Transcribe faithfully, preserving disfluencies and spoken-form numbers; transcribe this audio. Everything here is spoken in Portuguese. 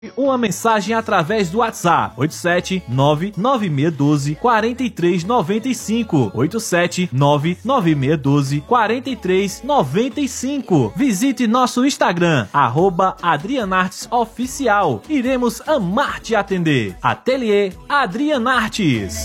uma mensagem através do WhatsApp oito sete nove nove seis um dois quatro três nove cinco oito sete nove nove seis um dois quatro três nove cinco. Visite nosso Instagram arroba Adrianartes Oficial. Iremos amar te atender. Ateliê Adrianartes.